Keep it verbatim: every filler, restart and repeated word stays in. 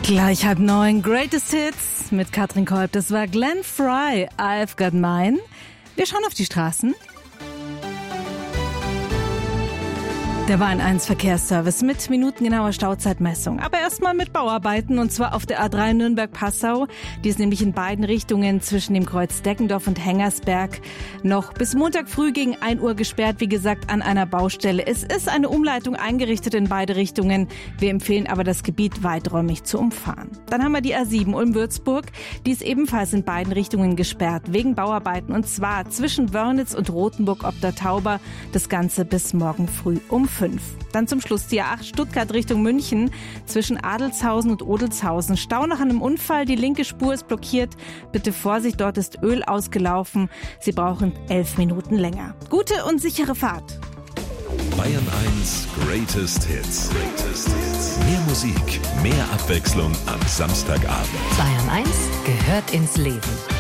Gleich halb neun, Greatest Hits mit Katrin Kolb. Das war Glenn Frey, I've Got Mine. Wir schauen auf die Straßen. Der Bahn eins Verkehrsservice mit minutengenauer Stauzeitmessung. Aber erstmal mit Bauarbeiten, und zwar auf der A drei Nürnberg-Passau. Die ist nämlich in beiden Richtungen zwischen dem Kreuz Deckendorf und Hengersberg noch bis Montag früh gegen ein Uhr gesperrt, wie gesagt, an einer Baustelle. Es ist eine Umleitung eingerichtet in beide Richtungen. Wir empfehlen aber, das Gebiet weiträumig zu umfahren. Dann haben wir die A sieben Ulm-Würzburg. Die ist ebenfalls in beiden Richtungen gesperrt wegen Bauarbeiten, und zwar zwischen Wörnitz und Rothenburg ob der Tauber. Das Ganze bis morgen früh um fünf. Dann zum Schluss die A acht Stuttgart Richtung München zwischen Adelshausen und Odelshausen. Stau nach einem Unfall, die linke Spur ist blockiert. Bitte Vorsicht, dort ist Öl ausgelaufen. Sie brauchen elf Minuten länger. Gute und sichere Fahrt. Bayern eins Greatest Hits. Greatest Hits. Mehr Musik, mehr Abwechslung am Samstagabend. Bayern eins gehört ins Leben.